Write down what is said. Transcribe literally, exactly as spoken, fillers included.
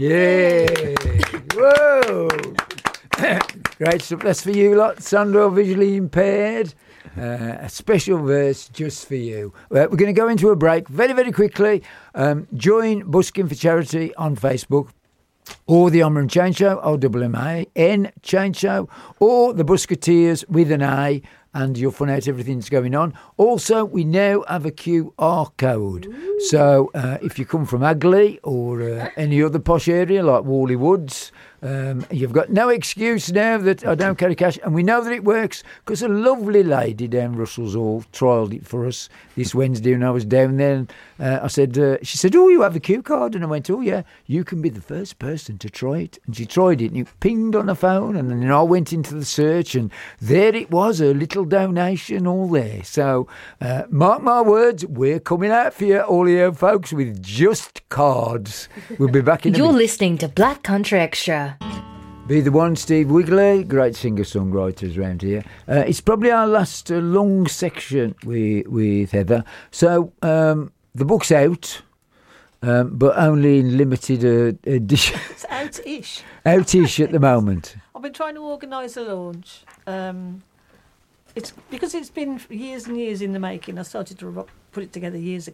Yeah. Whoa. Great stuff. That's for you lot, Sandro, visually impaired. Uh, a special verse just for you. Uh, we're going to go into a break very, very quickly. Um, join Busking for Charity on Facebook, or the Omar and Chain Show, O M M A N Chain Show, or the Busketeers with an A, and you'll find out everything that's going on. Also, we now have a Q R code. Ooh. So uh, if you come from Agley or uh, any other posh area like Worley Woods, um, you've got no excuse now that I don't carry cash. And we know that it works because a lovely lady down Russell's Hall trialled it for us this Wednesday when I was down there. And uh, I said, uh, she said, oh, you have a Q card? And I went, oh, yeah, you can be the first person to try it. And she tried it and it pinged on the phone. And then I went into the search and there it was, a little donation all there. So uh, mark my words, we're coming out for you, all you folks, with just cards. We'll be back in a You're minute. Listening to Black Country Extra. Be the one, Steve Wigley, great singer-songwriters around here. Uh, it's probably our last uh, long section with, with Heather. So um, the book's out, um, but only in limited uh, edition. It's out-ish. Out-ish at the moment. I've been trying to organise a launch. Um, it's because it's been years and years in the making. I started to put it together years ago.